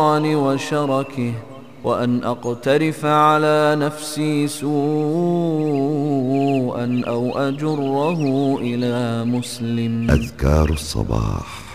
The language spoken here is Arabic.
وشركه، وأن أقترف على نفسي سوءا أو أجره إلى مسلم. أذكار الصباح.